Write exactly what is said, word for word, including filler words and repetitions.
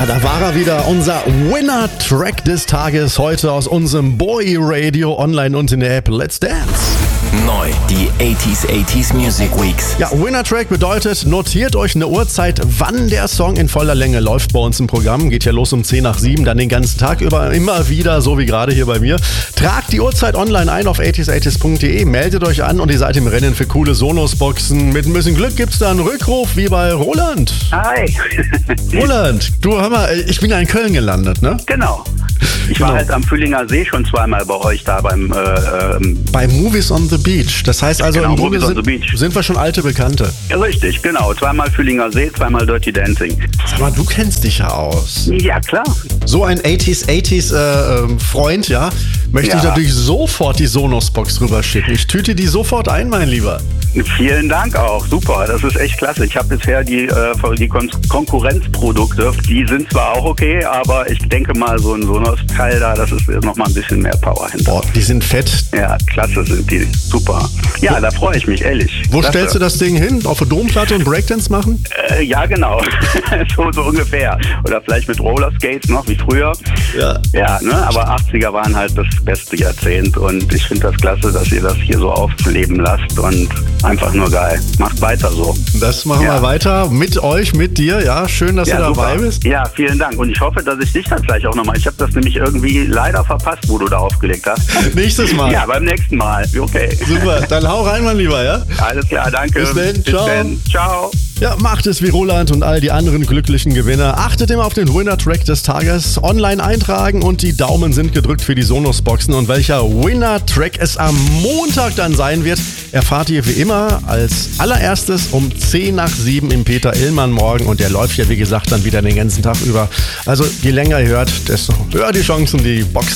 Ja, da war er wieder, unser Winner-Track des Tages, heute aus unserem Boy Radio online und in der App Let's Dance. Neu, die achtziger achtziger Music Weeks. Ja, Winner-Track bedeutet, notiert euch eine Uhrzeit, wann der Song in voller Länge läuft bei uns im Programm. Geht ja los um zehn nach sieben, dann den ganzen Tag über, immer wieder, so wie gerade hier bei mir. Tragt die Uhrzeit online ein auf achtziger achtziger punkt de, meldet euch an und ihr seid im Rennen für coole Sonos-Boxen. Mit ein bisschen Glück gibt's da einen Rückruf, wie bei Roland. Hi. Roland, du, hör mal, ich bin ja in Köln gelandet, ne? Genau. Ich Genau. war halt am Fühlinger See schon zweimal bei euch da beim... Äh, ähm, Bei Movies on the Beach. Das heißt also, Genau, im Grunde Movies on sind, the Beach. sind wir schon alte Bekannte. ja, richtig, genau. Zweimal Fühlinger See, zweimal Dirty Dancing. Sag mal, du kennst dich ja aus. Ja, klar. So ein achtziger achtziger äh, ähm, Freund, ja, möchte ich Ja. natürlich sofort die Sonos-Box rüberschicken. Ich tüte die sofort ein, mein Lieber. Vielen Dank auch. Super, das ist echt klasse. Ich habe bisher die, äh, die Kon- Konkurrenzprodukte, die sind zwar auch okay, aber ich denke mal, so ein Sonos-Teil da, das ist nochmal ein bisschen mehr Power hinter. Boah, die sind fett. Ja, klasse sind die. Super. Ja, da freue ich mich, ehrlich. Wo Klasse. stellst du das Ding hin? Auf eine Domplatte und Breakdance machen? Äh, ja, genau. so, so ungefähr. Oder vielleicht mit Rollerskates noch, wie früher. Ja. Ja, ne? Aber achtziger waren halt das beste Jahrzehnt und ich finde das klasse, dass ihr das hier so aufleben lasst und einfach nur geil. Macht weiter so. Das machen Ja. wir weiter mit euch, mit dir. Ja, schön, dass Ja, du dabei super. bist. Ja, vielen Dank. Und ich hoffe, dass ich dich dann gleich auch nochmal... Ich habe das nämlich irgendwie leider verpasst, wo du da aufgelegt hast. Nächstes Mal. Ja, beim nächsten Mal. Okay. Super, dann hau rein, mein Lieber, ja? Alles klar, danke. Bis dann, ciao. dann. Ciao. Ja, macht es wie Roland und all die anderen glücklichen Gewinner. Achtet immer auf den Winner-Track des Tages. Online eintragen und die Daumen sind gedrückt für die Sonos-Boxen. Und welcher Winner-Track es am Montag dann sein wird, erfahrt ihr wie immer als allererstes um zehn nach sieben im Peter Illmann morgen. Und der läuft ja, wie gesagt, dann wieder den ganzen Tag über. Also je länger ihr hört, desto höher die Chancen, die Boxen